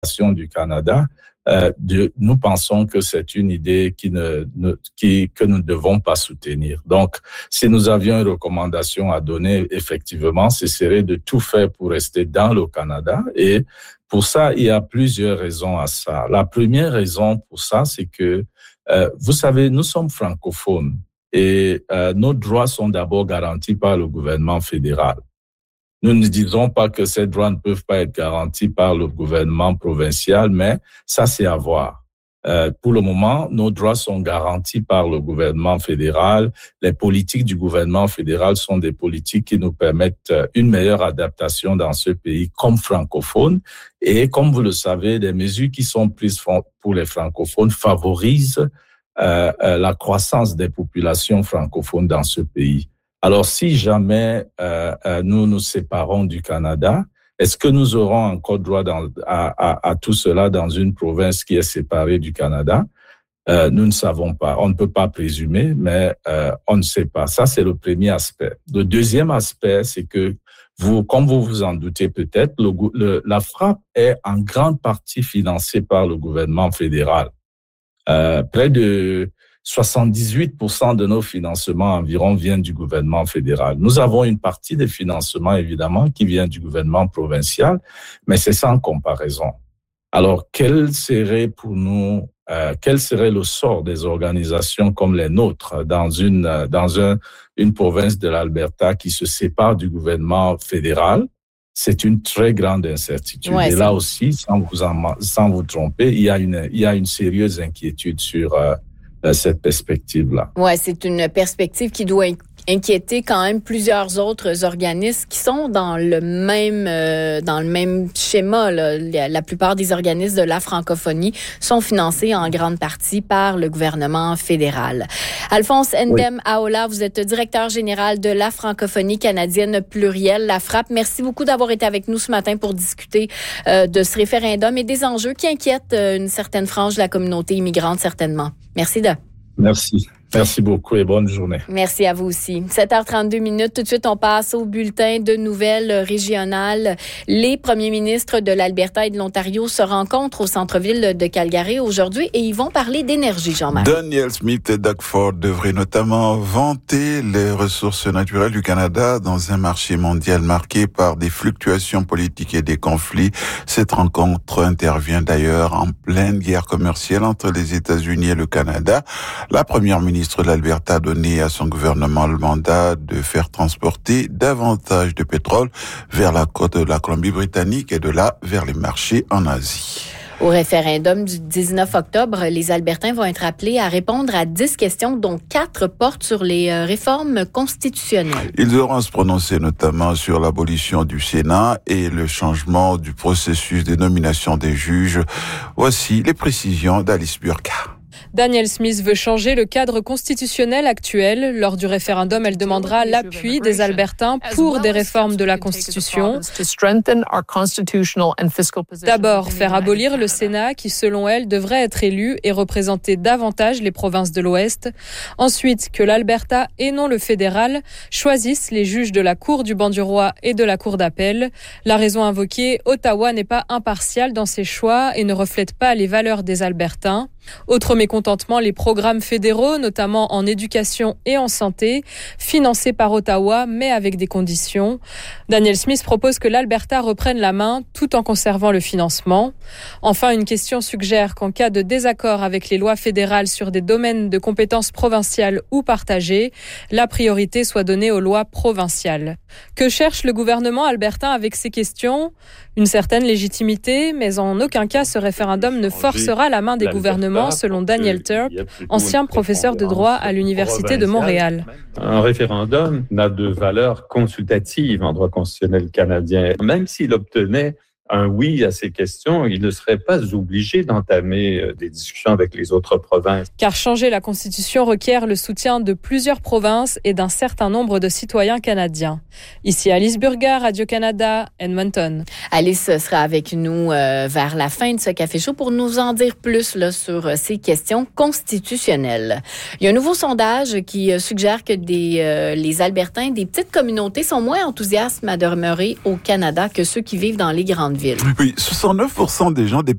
du Canada, nous pensons que c'est une idée que nous ne devons pas soutenir. Donc, si nous avions une recommandation à donner, effectivement, ce serait de tout faire pour rester dans le Canada. Et pour ça, il y a plusieurs raisons à ça. La première raison pour ça, c'est que, vous savez, nous sommes francophones et nos droits sont d'abord garantis par le gouvernement fédéral. Nous ne disons pas que ces droits ne peuvent pas être garantis par le gouvernement provincial, mais ça, c'est à voir. Pour le moment, nos droits sont garantis par le gouvernement fédéral. Les politiques du gouvernement fédéral sont des politiques qui nous permettent une meilleure adaptation dans ce pays comme francophones. Et comme vous le savez, les mesures qui sont prises pour les francophones favorisent la croissance des populations francophones dans ce pays. Alors, si jamais nous nous séparons du Canada, est-ce que nous aurons encore droit à tout cela dans une province qui est séparée du Canada? Nous ne savons pas. On ne peut pas présumer, mais on ne sait pas. Ça, c'est le premier aspect. Le deuxième aspect, c'est que comme vous vous en doutez peut-être, la FRAP est en grande partie financée par le gouvernement fédéral. Près de 78% de nos financements environ viennent du gouvernement fédéral. Nous avons une partie des financements, évidemment, qui vient du gouvernement provincial, mais c'est sans comparaison. Alors, quel serait le sort des organisations comme les nôtres dans une province de l'Alberta qui se sépare du gouvernement fédéral? C'est une très grande incertitude. Ouais, et là aussi, sans vous tromper, il y a une sérieuse inquiétude sur cette perspective-là. Ouais, c'est une perspective qui doit inquiéter quand même plusieurs autres organismes qui sont dans le même schéma, là. La plupart des organismes de la francophonie sont financés en grande partie par le gouvernement fédéral. Alphonse Ndem Aola, vous êtes directeur général de la francophonie canadienne plurielle, la FRAP. Merci beaucoup d'avoir été avec nous ce matin pour discuter de ce référendum et des enjeux qui inquiètent une certaine frange de la communauté immigrante, certainement. Merci. Merci. Merci beaucoup et bonne journée. Merci à vous aussi. 7h32. Tout de suite, on passe au bulletin de nouvelles régionales. Les premiers ministres de l'Alberta et de l'Ontario se rencontrent au centre-ville de Calgary aujourd'hui et ils vont parler d'énergie, Jean-Marc. Danielle Smith et Doug Ford devraient notamment vanter les ressources naturelles du Canada dans un marché mondial marqué par des fluctuations politiques et des conflits. Cette rencontre intervient d'ailleurs en pleine guerre commerciale entre les États-Unis et le Canada. La première ministre de l'Alberta a donné à son gouvernement le mandat de faire transporter davantage de pétrole vers la côte de la Colombie-Britannique et de là vers les marchés en Asie. Au référendum du 19 octobre, les Albertains vont être appelés à répondre à 10 questions, dont 4 portent sur les réformes constitutionnelles. Ils devront se prononcer notamment sur l'abolition du Sénat et le changement du processus de nomination des juges. Voici les précisions d'Alice Burka. Danielle Smith veut changer le cadre constitutionnel actuel. Lors du référendum, elle demandera l'appui des Albertains pour des réformes de la Constitution. D'abord, faire abolir le Sénat qui, selon elle, devrait être élu et représenter davantage les provinces de l'Ouest. Ensuite, que l'Alberta et non le fédéral choisissent les juges de la Cour du banc du roi et de la Cour d'appel. La raison invoquée, Ottawa n'est pas impartial dans ses choix et ne reflète pas les valeurs des Albertains. Autre mécontentement, les programmes fédéraux, notamment en éducation et en santé, financés par Ottawa, mais avec des conditions. Danielle Smith propose que l'Alberta reprenne la main tout en conservant le financement. Enfin, une question suggère qu'en cas de désaccord avec les lois fédérales sur des domaines de compétences provinciales ou partagées, la priorité soit donnée aux lois provinciales. Que cherche le gouvernement albertain avec ces questions ? Une certaine légitimité, mais en aucun cas ce référendum ne forcera la main des gouvernements, selon Daniel Turp, ancien professeur de droit à l'Université de Montréal. Un référendum n'a de valeur consultative en droit constitutionnel canadien. Même s'il obtenait un oui à ces questions, il ne serait pas obligé d'entamer des discussions avec les autres provinces. Car changer la Constitution requiert le soutien de plusieurs provinces et d'un certain nombre de citoyens canadiens. Ici Alice Burga, Radio-Canada, Edmonton. Alice sera avec nous vers la fin de ce Café Chaud pour nous en dire plus là, sur ces questions constitutionnelles. Il y a un nouveau sondage qui suggère que les Albertains des petites communautés sont moins enthousiastes à demeurer au Canada que ceux qui vivent dans les grandes villes. ville. Oui, 69% des gens des